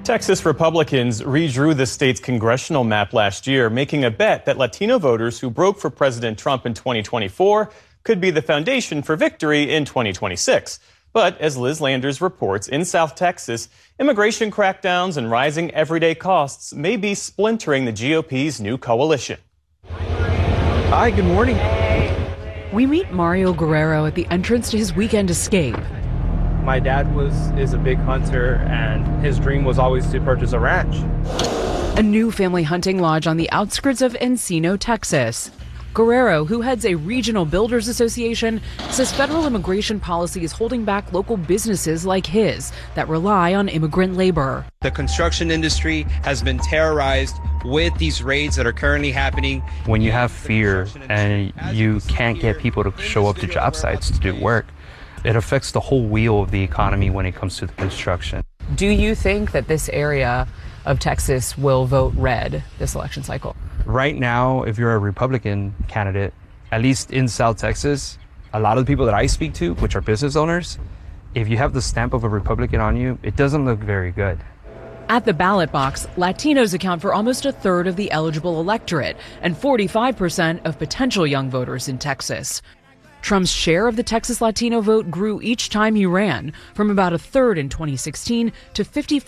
Texas Republicans redrew the state's congressional map last year, making a bet that Latino voters who broke for President Trump in 2024 could be the foundation for victory in 2026. But as Liz Landers reports, in South Texas, immigration crackdowns and rising everyday costs may be splintering the GOP's new coalition. Hi, good morning. We meet Mario Guerrero at the entrance to his weekend escape. My dad is a big hunter, and his dream was always to purchase a ranch. A new family hunting lodge on the outskirts of Encino, Texas. Guerrero, who heads a regional builders association, says federal immigration policy is holding back local businesses like his that rely on immigrant labor. The construction industry has been terrorized with these raids that are currently happening. When you have fear and you can't get people to show up to job sites to do work, it affects the whole wheel of the economy when it comes to the construction. Do you think that this area of Texas will vote red this election cycle? Right now, if you're a Republican candidate, at least in South Texas, a lot of the people that I speak to, which are business owners, if you have the stamp of a Republican on you, it doesn't look very good. At the ballot box, Latinos account for almost a third of the eligible electorate and 45% of potential young voters in Texas. Trump's share of the Texas Latino vote grew each time he ran, from about a third in 2016 to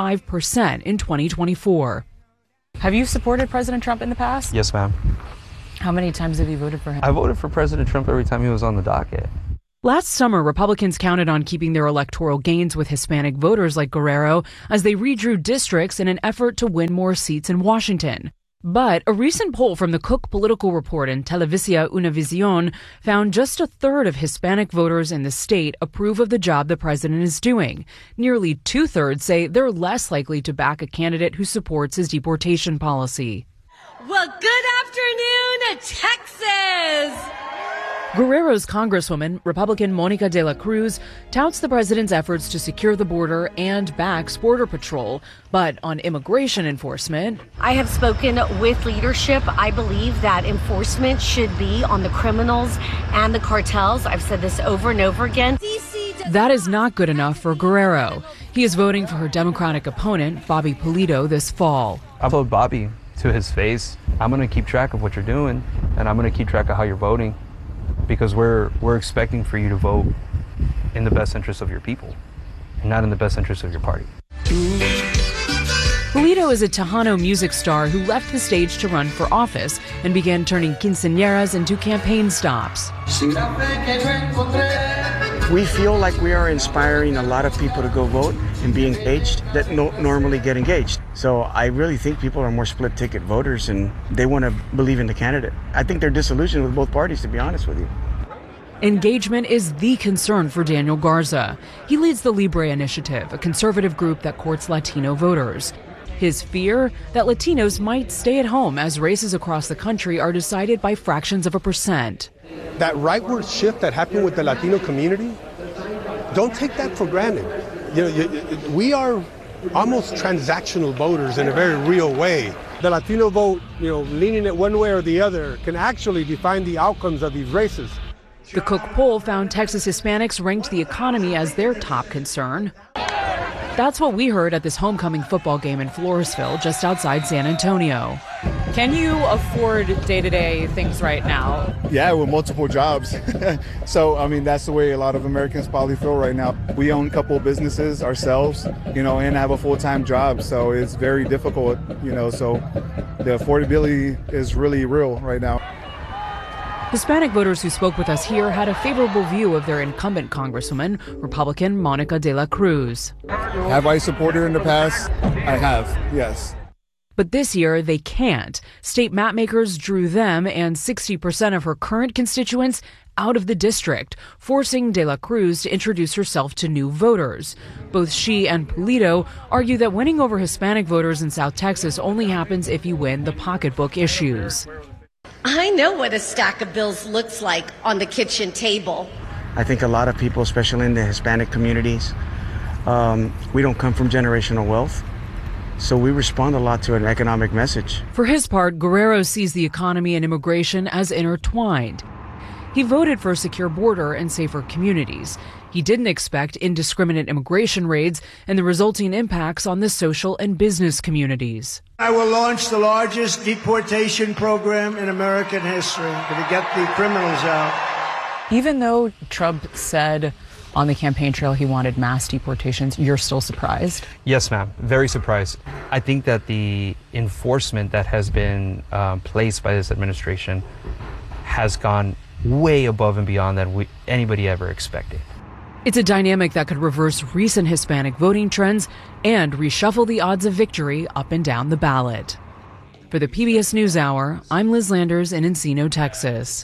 55% in 2024. Have you supported President Trump in the past? Yes, ma'am. How many times have you voted for him? I voted for President Trump every time he was on the docket. Last summer, Republicans counted on keeping their electoral gains with Hispanic voters like Guerrero as they redrew districts in an effort to win more seats in Washington. But a recent poll from the Cook Political Report and Televisa Univision found just a third of Hispanic voters in the state approve of the job the president is doing. Nearly two-thirds say they're less likely to back a candidate who supports his deportation policy. Well, good afternoon, Texas! Guerrero's Congresswoman, Republican Monica de la Cruz, touts the president's efforts to secure the border and backs Border Patrol. But on immigration enforcement, I have spoken with leadership. I believe that enforcement should be on the criminals and the cartels. I've said this over and over again. That is not good enough for Guerrero. He is voting for her Democratic opponent, Bobby Pulido, this fall. I vote Bobby to his face. I'm going to keep track of what you're doing, and I'm going to keep track of how you're voting. Because we're expecting for you to vote in the best interest of your people, and not in the best interest of your party. Pulido is a Tejano music star who left the stage to run for office and began turning quinceañeras into campaign stops. We feel like we are inspiring a lot of people to go vote and be engaged that don't normally get engaged. So I really think people are more split ticket voters and they want to believe in the candidate. I think they're disillusioned with both parties, to be honest with you. Engagement is the concern for Daniel Garza. He leads the Libre Initiative, a conservative group that courts Latino voters. His fear that Latinos might stay at home as races across the country are decided by fractions of a percent. That rightward shift that happened with the Latino community, don't take that for granted. We are almost transactional voters in a very real way. The Latino vote, leaning it one way or the other, can actually define the outcomes of these races. The Cook poll found Texas Hispanics ranked the economy as their top concern. That's what we heard at this homecoming football game in Floresville, just outside San Antonio. Can you afford day-to-day things right now? Yeah, with multiple jobs. So, that's the way a lot of Americans probably feel right now. We own a couple of businesses ourselves, and have a full-time job. So it's very difficult, so the affordability is really real right now. Hispanic voters who spoke with us here had a favorable view of their incumbent Congresswoman, Republican Monica de la Cruz. Have I supported her in the past? I have, yes. But this year, they can't. State mapmakers drew them and 60% of her current constituents out of the district, forcing de la Cruz to introduce herself to new voters. Both she and Pulido argue that winning over Hispanic voters in South Texas only happens if you win the pocketbook issues. I know what a stack of bills looks like on the kitchen table. I think a lot of people, especially in the Hispanic communities, we don't come from generational wealth. So we respond a lot to an economic message. For his part, Guerrero sees the economy and immigration as intertwined. He voted for a secure border and safer communities. He didn't expect indiscriminate immigration raids and the resulting impacts on the social and business communities. I will launch the largest deportation program in American history to get the criminals out. Even though Trump said on the campaign trail he wanted mass deportations, you're still surprised? Yes, ma'am. Very surprised. I think that the enforcement that has been placed by this administration has gone way above and beyond than anybody ever expected. It's a dynamic that could reverse recent Hispanic voting trends and reshuffle the odds of victory up and down the ballot. For the PBS NewsHour, I'm Liz Landers in Encino, Texas.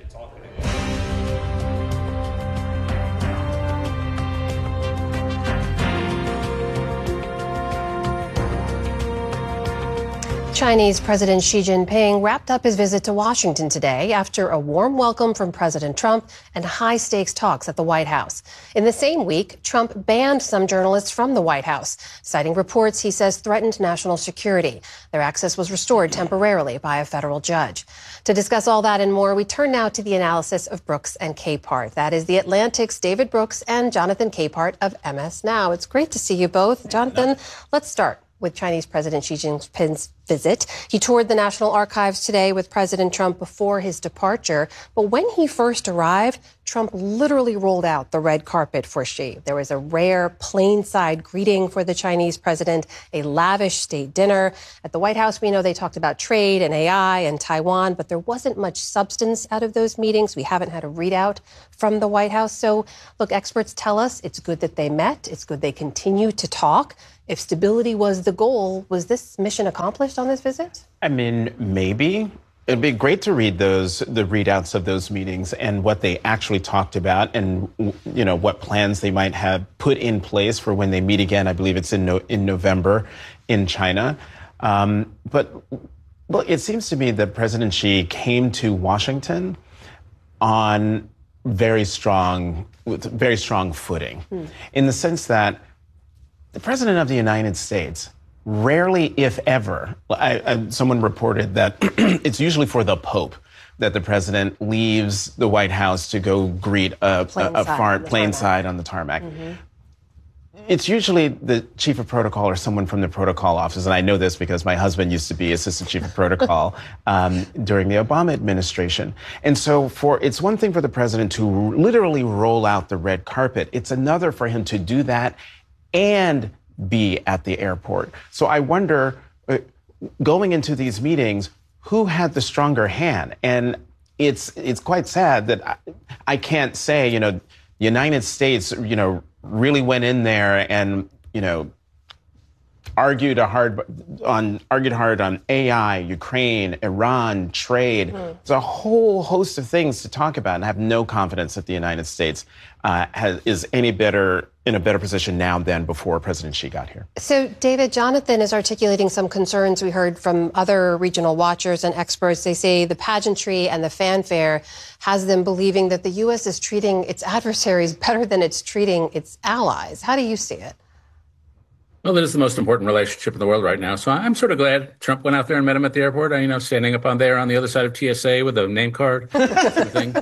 Chinese President Xi Jinping wrapped up his visit to Washington today after a warm welcome from President Trump and high-stakes talks at the White House. In the same week, Trump banned some journalists from the White House, citing reports he says threatened national security. Their access was restored temporarily by a federal judge. To discuss all that and more, we turn now to the analysis of Brooks and Capehart. That is The Atlantic's David Brooks and Jonathan Capehart of MS Now. It's great to see you both. Jonathan, let's start with Chinese President Xi Jinping's visit. He toured the National Archives today with President Trump before his departure. But when he first arrived, Trump literally rolled out the red carpet for Xi. There was a rare plainside greeting for the Chinese president, a lavish state dinner. At the White House, we know they talked about trade and AI and Taiwan, but there wasn't much substance out of those meetings. We haven't had a readout from the White House. So, look, experts tell us it's good that they met. It's good they continue to talk. If stability was the goal, was this mission accomplished on this visit? I mean, maybe. It'd be great to read the readouts of those meetings and what they actually talked about and, you know, what plans they might have put in place for when they meet again. I believe it's in November in China. But it seems to me that President Xi came to Washington on with very strong footing, in the sense that the President of the United States rarely, if ever, someone reported that it's usually for the Pope that the president leaves the White House to go greet a plane side on the tarmac. Mm-hmm. It's usually the chief of protocol or someone from the protocol office, and I know this because my husband used to be assistant chief of protocol during the Obama administration. And so it's one thing for the president to literally roll out the red carpet. It's another for him to do that and be at the airport. So I wonder, going into these meetings, who had the stronger hand? And it's quite sad that I can't say, you know, the United States, you know, really went in there and, you know, argued hard on AI, Ukraine, Iran, trade. There's a whole host of things to talk about, and I have no confidence that the United States is in a better position now than before President Xi got here. So, David, Jonathan is articulating some concerns we heard from other regional watchers and experts. They say the pageantry and the fanfare has them believing that the U.S. is treating its adversaries better than it's treating its allies. How do you see it? Well, it is the most important relationship in the world right now. So I'm sort of glad Trump went out there and met him at the airport. You know, standing up on the other side of TSA with a name card, sort of thing.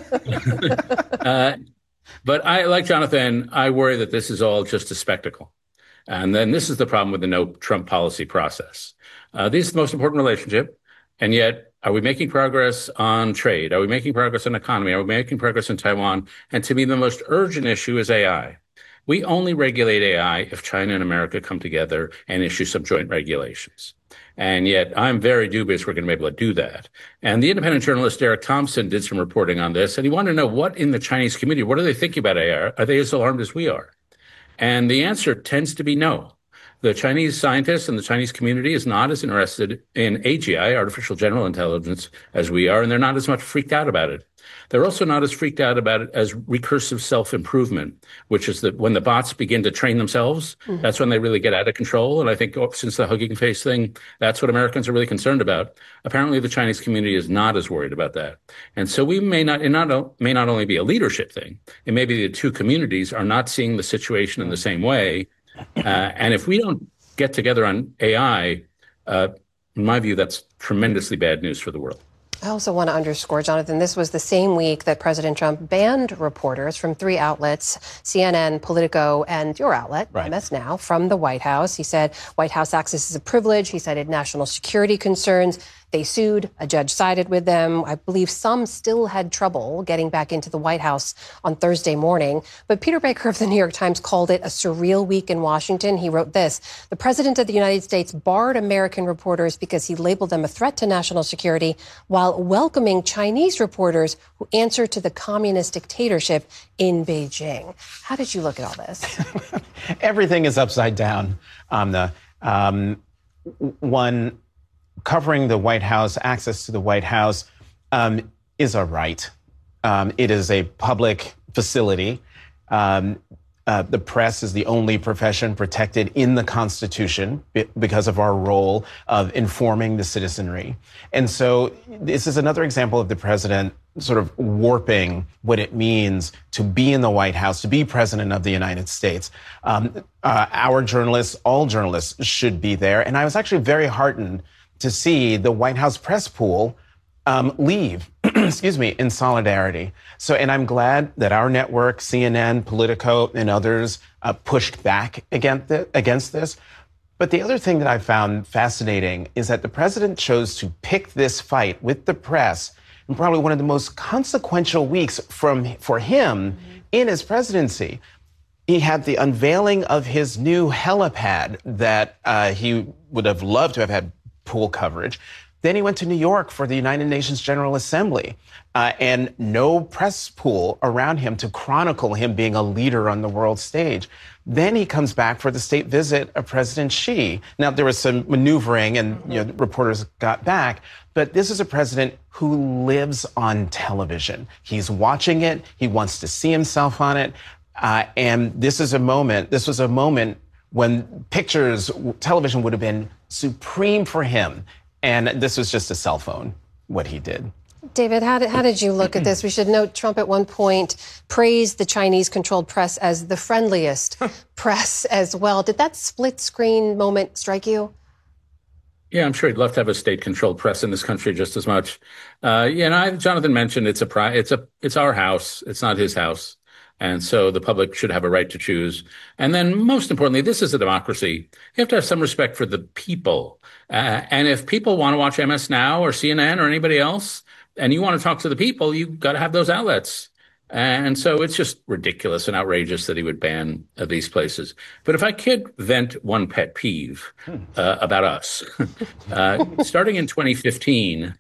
But I, like Jonathan, I worry that this is all just a spectacle. And then this is the problem with the no Trump policy process. This is the most important relationship. And yet, are we making progress on trade? Are we making progress on economy? Are we making progress in Taiwan? And to me, the most urgent issue is AI. We only regulate AI if China and America come together and issue some joint regulations. And yet I'm very dubious we're going to be able to do that. And the independent journalist Eric Thompson did some reporting on this, and he wanted to know what in the Chinese community, what are they thinking about AI? Are they as alarmed as we are? And the answer tends to be no. The Chinese scientists and the Chinese community is not as interested in AGI, artificial general intelligence, as we are, and they're not as much freaked out about it. They're also not as freaked out about it as recursive self-improvement, which is that when the bots begin to train themselves, that's when they really get out of control. And I think since the Hugging Face thing, that's what Americans are really concerned about. Apparently, the Chinese community is not as worried about that. And so we may not only be a leadership thing, it may be the two communities are not seeing the situation in the same way. And if we don't get together on AI, in my view, that's tremendously bad news for the world. I also want to underscore, Jonathan, this was the same week that President Trump banned reporters from 3 outlets, CNN, Politico, and your outlet, right. MS Now, from the White House. He said White House access is a privilege. He cited national security concerns. They sued. A judge sided with them. I believe some still had trouble getting back into the White House on Thursday morning. But Peter Baker of the New York Times called it a surreal week in Washington. He wrote this: the president of the United States barred American reporters because he labeled them a threat to national security, while welcoming Chinese reporters who answer to the communist dictatorship in Beijing. How did you look at all this? Everything is upside down. One, covering the White House, access to the White House, is a right. It is a public facility. The press is the only profession protected in the Constitution because of our role of informing the citizenry. And so this is another example of the president sort of warping what it means to be in the White House, to be president of the United States. Our journalists, all journalists, should be there. And I was actually very heartened to see the White House press pool leave, in solidarity. So, and I'm glad that our network, CNN, Politico, and others pushed back against this. But the other thing that I found fascinating is that the president chose to pick this fight with the press in probably one of the most consequential weeks for him in his presidency. He had the unveiling of his new helipad that he would have loved to have had pool coverage. Then he went to New York for the United Nations General Assembly, and no press pool around him to chronicle him being a leader on the world stage. Then he comes back for the state visit of President Xi. Now, there was some maneuvering and reporters got back, but this is a president who lives on television. He's watching it. He wants to see himself on it. And this was a moment when television would have been supreme for him. And this was just a cell phone, what he did. David, how did you look at this? We should note Trump at one point praised the Chinese-controlled press as the friendliest press as well. Did that split-screen moment strike you? Yeah, I'm sure he'd love to have a state-controlled press in this country just as much. Jonathan mentioned it's our house. It's not his house. And so the public should have a right to choose. And then most importantly, this is a democracy. You have to have some respect for the people. And if people want to watch MS Now or CNN or anybody else, and you want to talk to the people, you've got to have those outlets. And so it's just ridiculous and outrageous that he would ban these places. But if I could vent one pet peeve about us, starting in 2015,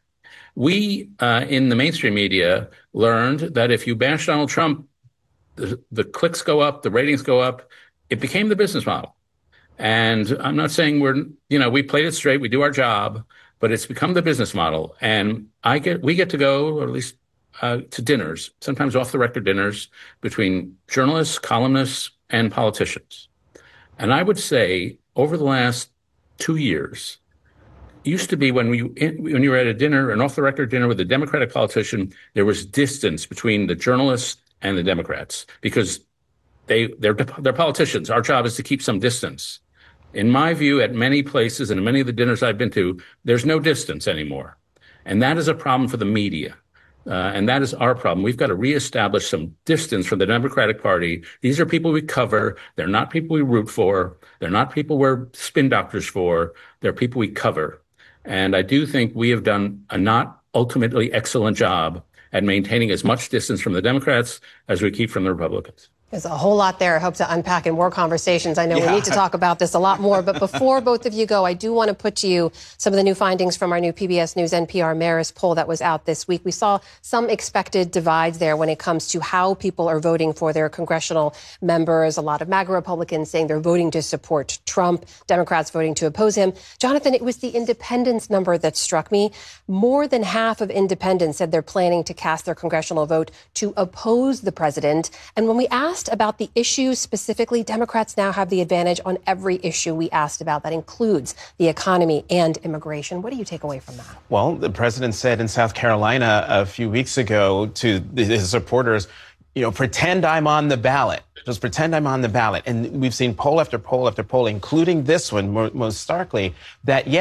we in the mainstream media learned that if you bash Donald Trump, the clicks go up, the ratings go up. It became the business model. And I'm not saying we played it straight, we do our job, but it's become the business model. And we get to go, or at least to dinners, sometimes off the record dinners between journalists, columnists, and politicians. And I would say over the last 2 years, it used to be when you were at a dinner, an off the record dinner with a Democratic politician, there was distance between the journalists and the Democrats because they're politicians. Our job is to keep some distance. In my view, at many places and in many of the dinners I've been to, there's no distance anymore. And that is a problem for the media. And that is our problem. We've got to reestablish some distance from the Democratic Party. These are people we cover. They're not people we root for. They're not people we're spin doctors for. They're people we cover. And I do think we have done a not ultimately excellent job at maintaining as much distance from the Democrats as we keep from the Republicans. There's a whole lot there I hope to unpack in more conversations. I know we need to talk about this a lot more. But before both of you go, I do want to put to you some of the new findings from our new PBS News NPR Marist poll that was out this week. We saw some expected divides there when it comes to how people are voting for their congressional members. A lot of MAGA Republicans saying they're voting to support Trump, Democrats voting to oppose him. Jonathan, it was the independence number that struck me. More than half of independents said they're planning to cast their congressional vote to oppose the president. And when we asked about the issues specifically, Democrats now have the advantage on every issue we asked about. That includes the economy and immigration. What do you take away from that? Well, the president said in South Carolina a few weeks ago to his supporters, pretend I'm on the ballot. Just pretend I'm on the ballot. And we've seen poll after poll after poll, including this one most starkly, that,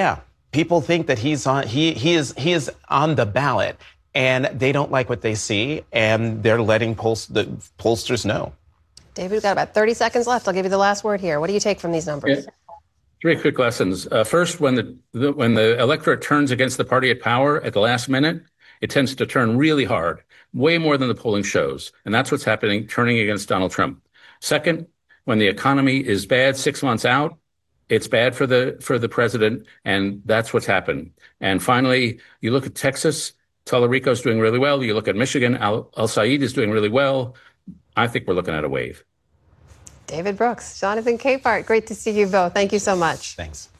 people think that he is on the ballot, and they don't like what they see, and they're letting the pollsters know. David, we've got about 30 seconds left. I'll give you the last word here. What do you take from these numbers? Yeah. 3 quick lessons. First, when the electorate turns against the party at power at the last minute, it tends to turn really hard, way more than the polling shows. And that's what's happening, turning against Donald Trump. Second, when the economy is bad 6 months out, it's bad for the president, and that's what's happened. And finally, you look at Texas, Tallarico's doing really well. You look at Michigan, Al-Said is doing really well. I think we're looking at a wave. David Brooks, Jonathan Capehart, great to see you both. Thank you so much. Thanks.